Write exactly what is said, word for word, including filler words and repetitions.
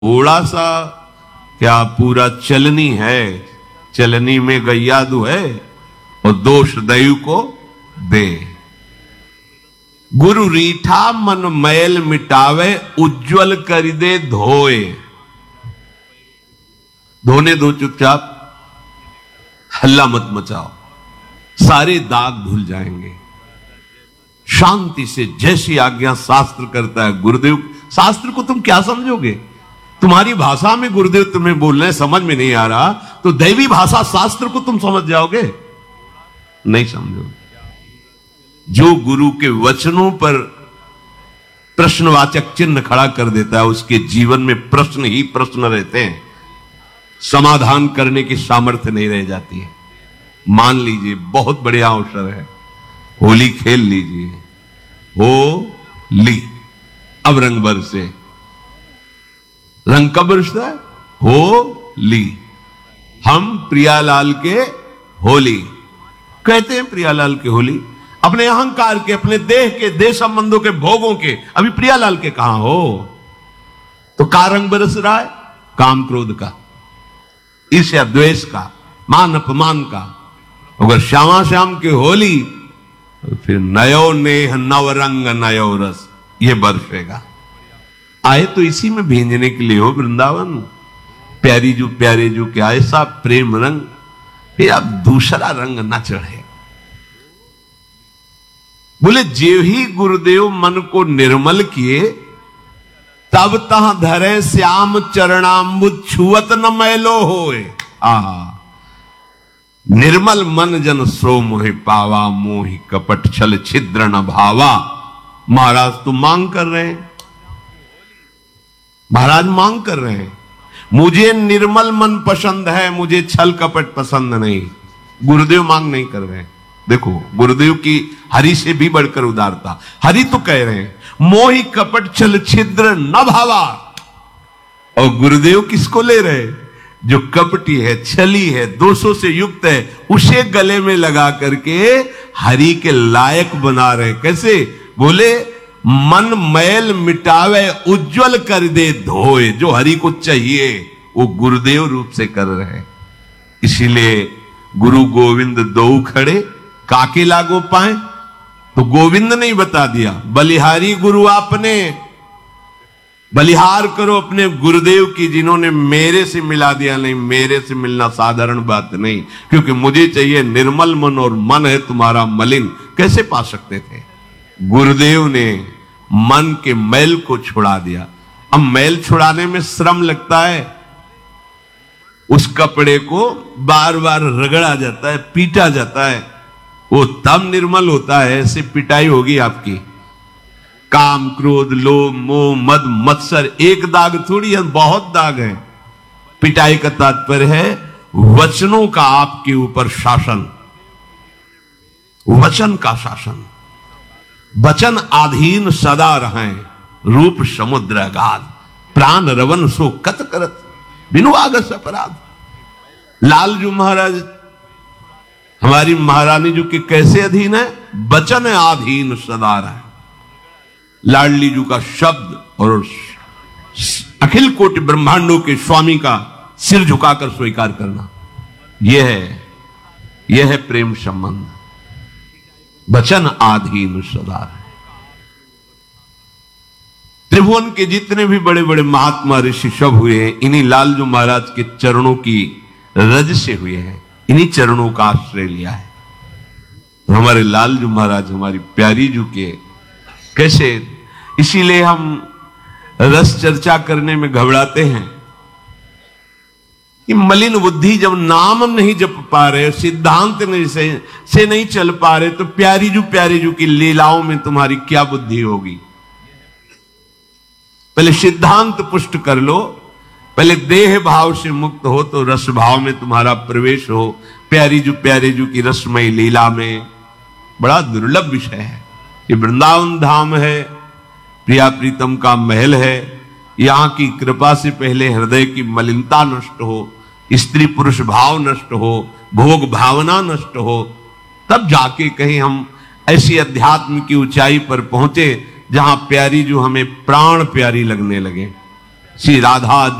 थोड़ा सा क्या पूरा चलनी है, चलनी में गैया दू है और दोष दैव को दे। गुरु रीठा मन मैल मिटावे, उज्जवल कर दे धोए। धोने दो चुपचाप, हल्ला मत मचाओ, सारे दाग धुल जाएंगे। शांति से जैसी आज्ञा शास्त्र करता है गुरुदेव, शास्त्र को तुम क्या समझोगे? तुम्हारी भाषा में गुरुदेव तुम्हें बोल रहे हैं, समझ में नहीं आ रहा, तो दैवी भाषा शास्त्र को तुम समझ जाओगे? नहीं समझोगे। जो गुरु के वचनों पर प्रश्नवाचक चिन्ह खड़ा कर देता है, उसके जीवन में प्रश्न ही प्रश्न रहते हैं, समाधान करने की सामर्थ्य नहीं रह जाती है। मान लीजिए बहुत बढ़िया अवसर है, होली खेल लीजिए, होली। अब रंग बरसे, रंग कब बरसता है? होली। हम प्रियालाल के होली कहते हैं, प्रियालाल के होली, अपने अहंकार के, अपने देह के, देह संबंधों के, भोगों के। अभी प्रियालाल के कहां हो? तो का रंग बरस रहा है? काम क्रोध का, ईर्ष्या द्वेष का, मान अपमान का। अगर श्यामा श्याम की होली, तो फिर नयो नेह नव रंग नयो रस, ये बरसेगा। आए तो इसी में भेजने के लिए हो वृंदावन, प्यारी जो प्यारे जो क्या ऐसा प्रेम रंग, फिर अब दूसरा रंग न चढ़े। बोले जेव ही गुरुदेव मन को निर्मल किए, तब तह धरे श्याम चरणाम्बुज छुअत न मैलो होए। आहा, निर्मल मन जन सो मोहि पावा, मोहि कपट छल छिद्र न भावा। महाराज तो मांग कर रहे हैं, महाराज मांग कर रहे हैं, मुझे निर्मल मन पसंद है, मुझे छल कपट पसंद नहीं। गुरुदेव मांग नहीं कर रहे हैं। देखो गुरुदेव की हरि से भी बढ़कर उदारता। हरि तो कह रहे हैं मोहि कपट छल छिद्र न भावा, और गुरुदेव किसको ले रहे? जो कपटी है, छली है, दोषों से युक्त है, उसे गले में लगा करके हरि के लायक बना रहे। कैसे? बोले मन मैल मिटावे, उज्जवल कर दे धोए। जो हरि को चाहिए वो गुरुदेव रूप से कर रहे हैं। इसीलिए गुरु गोविंद दो खड़े, काके लागो पाए, तो गोविंद नहीं बता दिया, बलिहारी गुरु आपने। बलिहार करो अपने गुरुदेव की, जिन्होंने मेरे से मिला दिया। नहीं, मेरे से मिलना साधारण बात नहीं, क्योंकि मुझे चाहिए निर्मल मन, और मन है तुम्हारा मलिन। कैसे पा सकते थे? गुरुदेव ने मन के मैल को छुड़ा दिया। अब मैल छुड़ाने में श्रम लगता है, उस कपड़े को बार बार रगड़ा जाता है, पीटा जाता है, वो तब निर्मल होता है। ऐसे पिटाई होगी आपकी, काम क्रोध लोभ मोह मद मत्सर, एक दाग थोड़ी है, बहुत दाग है। पिटाई का तात्पर्य है वचनों का आपके ऊपर शासन, वचन का शासन। वचन आधीन सदा रहें, रूप समुद्र अगाध, प्राण रवन सो कत करत, बिनु आगस अपराध। लालजू महाराज हमारी महारानी जी के कैसे अधीन है? वचन आधीन सदा रहे। लाडली जी का शब्द और अखिल कोटि ब्रह्मांडों के स्वामी का सिर झुकाकर स्वीकार करना, यह है यह है प्रेम संबंध। वचन आधीन सदा रहे। त्रिभुवन के जितने भी बड़े बड़े महात्मा ऋषि सब हुए हैं, इन्हीं लालजू महाराज के चरणों की रज से हुए हैं, इन्हीं चरणों का आश्रय लिया है। तो हमारे लालजू महाराज, हमारी प्यारी जू के कैसे, इसीलिए हम रस चर्चा करने में घबराते हैं कि मलिन बुद्धि जब नाम नहीं जप पा रहे, सिद्धांत नहीं से, से नहीं चल पा रहे, तो प्यारी जू प्यारी जू की लीलाओं में तुम्हारी क्या बुद्धि होगी? पहले सिद्धांत पुष्ट कर लो, पहले देह भाव से मुक्त हो तो रस भाव में तुम्हारा प्रवेश हो। प्यारी जू प्यारी जू की रसमय लीला में बड़ा दुर्लभ विषय है। ये वृंदावन धाम है, प्रिया प्रीतम का महल है। यहां की कृपा से पहले हृदय की मलिनता नष्ट हो, स्त्री पुरुष भाव नष्ट हो, भोग भावना नष्ट हो, तब जाके कहीं हम ऐसी अध्यात्म की ऊंचाई पर पहुंचे जहां प्यारी जो हमें प्राण प्यारी लगने लगे। श्री राधा